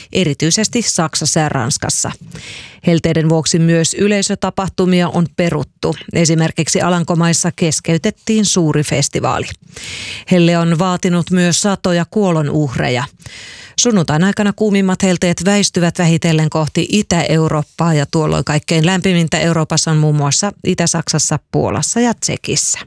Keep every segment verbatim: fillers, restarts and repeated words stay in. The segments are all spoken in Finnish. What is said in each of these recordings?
erityisesti Saksassa ja Ranskassa. Helteiden vuoksi myös yleisötapahtumia on peruttu. Esimerkiksi Alankomaissa keskeytettiin suuri festivaali. Helle on vaatinut myös satoja kuolonuhreja. Sunnuntain aikana kuumimmat helteet väistyvät vähitellen kohti Itä-Eurooppaa ja tuolloin kaikkein lämpimintä Euroopassa on muun muassa Itä-Saksassa, Puolassa ja Tsekissä.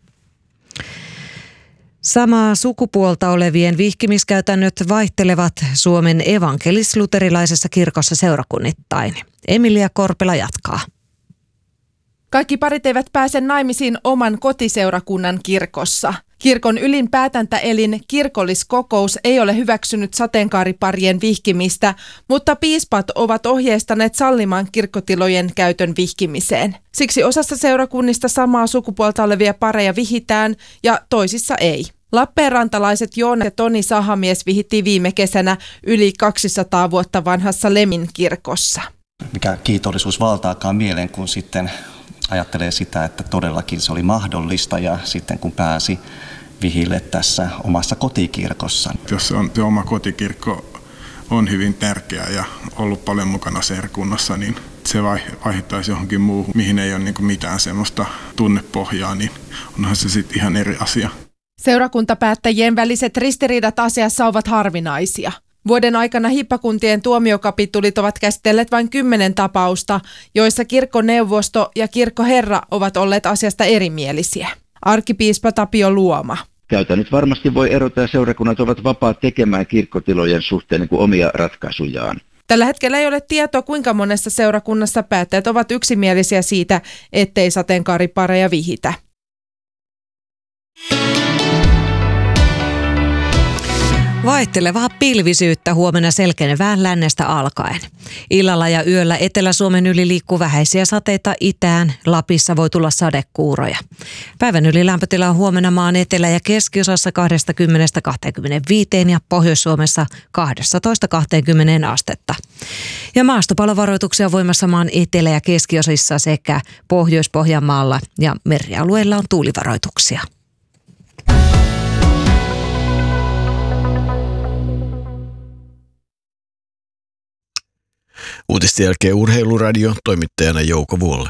Samaa sukupuolta olevien vihkimiskäytännöt vaihtelevat Suomen evankelis-luterilaisessa kirkossa seurakunnittain. Emilia Korpela jatkaa. Kaikki parit eivät pääse naimisiin oman kotiseurakunnan kirkossa. Kirkon ylin päätäntäelin kirkolliskokous ei ole hyväksynyt sateenkaariparien vihkimistä, mutta piispat ovat ohjeistaneet sallimaan kirkkotilojen käytön vihkimiseen. Siksi osassa seurakunnista samaa sukupuolta olevia pareja vihitään ja toisissa ei. Lappeenrantalaiset Joona ja Toni Sahamies vihittiin viime kesänä yli kaksisataa vuotta vanhassa Lemin kirkossa. Mikä kiitollisuus valtaakaan mieleen, kun sitten ajattelee sitä, että todellakin se oli mahdollista ja sitten kun pääsi vihille tässä omassa kotikirkossa. Jos on, se oma kotikirkko on hyvin tärkeä ja ollut paljon mukana seurakunnassa, niin se vaihtaisi johonkin muuhun, mihin ei ole niin kuin mitään semmoista tunnepohjaa, niin onhan se sitten ihan eri asia. Seurakuntapäättäjien väliset ristiriidat asiassa ovat harvinaisia. Vuoden aikana hiippakuntien tuomiokapitulit ovat käsitelleet vain kymmenen tapausta, joissa kirkkoneuvosto ja kirkkoherra ovat olleet asiasta erimielisiä. Arkkipiispa Tapio Luoma. Käytännöt varmasti voi erota ja seurakunnat ovat vapaat tekemään kirkkotilojen suhteen niin kuin omia ratkaisujaan. Tällä hetkellä ei ole tietoa, kuinka monessa seurakunnassa päättäjät ovat yksimielisiä siitä, ettei sateenkaaripareja vihitä. Vaihtelevaa pilvisyyttä huomenna selkenevään lännestä alkaen. Illalla ja yöllä Etelä-Suomen yli liikkuu vähäisiä sateita itään. Lapissa voi tulla sadekuuroja. Päivän yli lämpötila on huomenna maan etelä- ja keskiosassa kaksikymmentä kaksikymmentäviisi ja Pohjois-Suomessa kaksitoista kaksikymmentä astetta. Ja maastopalovaroituksia voimassa maan etelä- ja keskiosissa sekä Pohjois-Pohjanmaalla ja merialueilla on tuulivaroituksia. Uutisten jälkeen Urheiluradio, toimittajana Jouko Vuolle.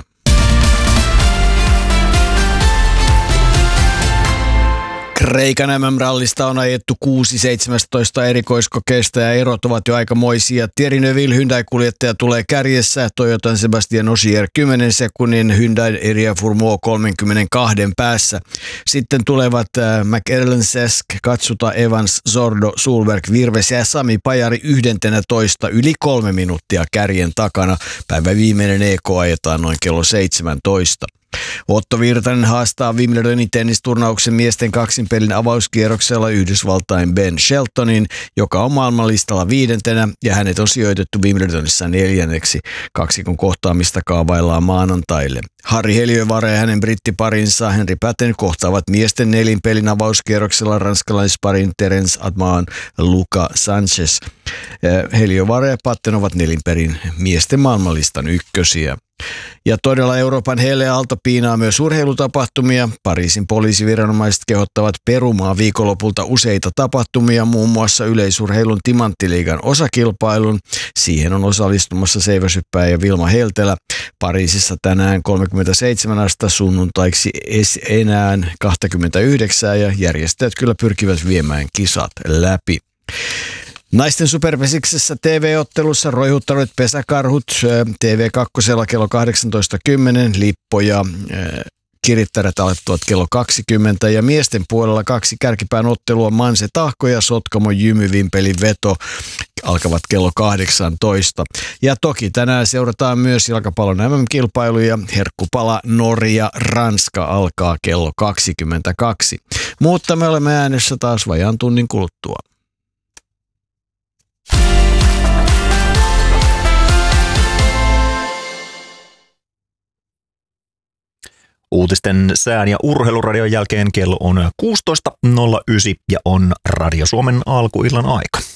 Kreikan M M-rallista on ajettu kuusi seitsemästoista erikoiskokeista ja erot ovat jo aikamoisia. Thierry Neuville Hyundai-kuljettaja tulee kärjessä, Toyotan Sebastian Ogier kymmenen sekunnin, Hyundai Eria Furmo kolmekymmentäkaksi päässä. Sitten tulevat äh, McEllen Sesk, Katsuta Evans, Zordo, Sulberg, Virves ja Sami Pajari yhdentenätoista yli kolme minuuttia kärjen takana. Päivän viimeinen E K ajetaan noin kello seitsemäntoista. Otto Virtanen haastaa Wimbledonin tennisturnauksen miesten kaksinpelin avauskierroksella Yhdysvaltain Ben Sheltonin, joka on maailmanlistalla viidentenä ja hänet on sijoitettu Wimbledonissa neljänneksi. Kaksikon kohtaamista kaavaillaan maanantaille. Harri Heliövaara ja hänen brittiparinsa Henri Patten kohtaavat miesten nelinpelin avauskierroksella ranskalaisparin Terence Adman Luca Sanchez. Heliövaara ja Patten ovat nelinpelin miesten maailmanlistan ykkösiä. Ja todella Euroopan helleaalto piinaa myös urheilutapahtumia. Pariisin poliisiviranomaiset kehottavat perumaan viikonlopulta useita tapahtumia, muun muassa yleisurheilun Timanttiliigan osakilpailun. Siihen on osallistumassa seiväsyppääjä ja Vilma Heltelä. Pariisissa tänään kolmekymmentäseitsemän astetta, sunnuntaiksi enää kaksikymmentäyhdeksän ja järjestäjät kyllä pyrkivät viemään kisat läpi. Naisten superpesiksessä T V-ottelussa roihuttaneet pesäkarhut T V kaksi kello kahdeksantoista kymmenen, Lippo ja Kirittäjät aloittavat kello kaksikymmentä ja miesten puolella kaksi kärkipään ottelua Manse Tahko ja Sotkamo Jymy-Vimpelin veto alkavat kello kahdeksantoista. Ja toki tänään seurataan myös jalkapallon M M-kilpailuja. Herkkupala Norja Ranska alkaa kello kaksikymmentäkaksi. Mutta me olemme äänessä taas vajaan tunnin kuluttua. Uutisten sään ja urheiluradion jälkeen kello on kuusitoista nolla yhdeksän ja on Radio Suomen alkuillan aika.